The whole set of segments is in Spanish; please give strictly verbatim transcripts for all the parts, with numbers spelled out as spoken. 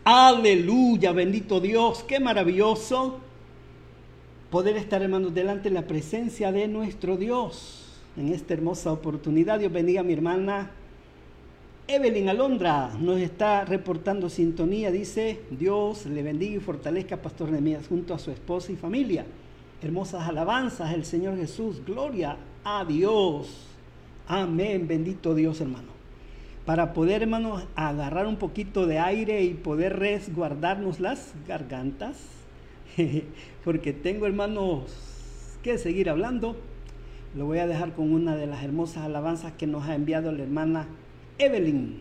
Aleluya, bendito Dios, qué maravilloso poder estar, hermanos, delante de la presencia de nuestro Dios en esta hermosa oportunidad. Dios bendiga a mi hermana Evelyn Alondra, nos está reportando sintonía. Dice: Dios le bendiga y fortalezca a Pastor Nehemías junto a su esposa y familia. Hermosas alabanzas del Señor Jesús, gloria a Dios. Amén, bendito Dios, hermano. Para poder, hermanos, agarrar un poquito de aire y poder resguardarnos las gargantas, porque tengo, hermanos, que seguir hablando. Lo voy a dejar con una de las hermosas alabanzas que nos ha enviado la hermana Evelyn.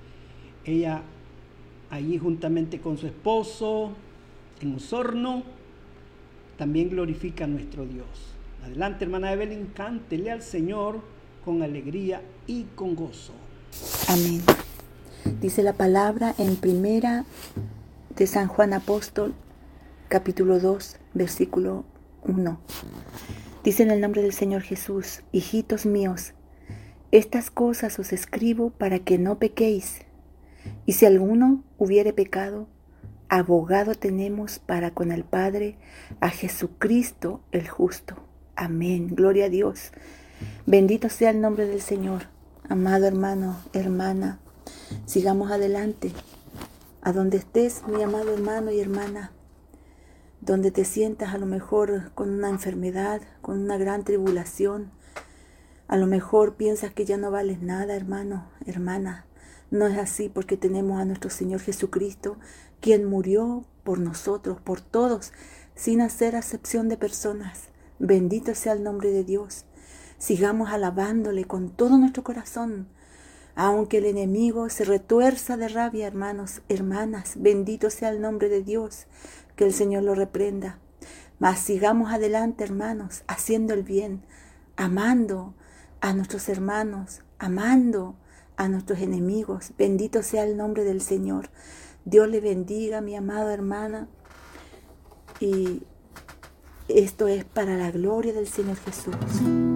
Ella allí juntamente con su esposo en Osorno también glorifica a nuestro Dios. Adelante, hermana Evelyn, cántele al Señor con alegría y con gozo. Amén. Dice la palabra en primera de San Juan Apóstol, capítulo dos, versículo uno. Dice en el nombre del Señor Jesús: hijitos míos, estas cosas os escribo para que no pequéis. Y si alguno hubiere pecado, abogado tenemos para con el Padre, a Jesucristo el justo. Amén. Gloria a Dios. Bendito sea el nombre del Señor. Amado hermano, hermana, sigamos adelante. A donde estés, mi amado hermano y hermana, donde te sientas a lo mejor con una enfermedad, con una gran tribulación, a lo mejor piensas que ya no vales nada, hermano, hermana. No es así, porque tenemos a nuestro Señor Jesucristo, quien murió por nosotros, por todos, sin hacer acepción de personas. Bendito sea el nombre de Dios. Sigamos alabándole con todo nuestro corazón, aunque el enemigo se retuerza de rabia, hermanos, hermanas. Bendito sea el nombre de Dios, que el Señor lo reprenda. Mas sigamos adelante, hermanos, haciendo el bien, amando a nuestros hermanos, amando a nuestros enemigos. Bendito sea el nombre del Señor. Dios le bendiga, mi amada hermana. Y esto es para la gloria del Señor Jesús.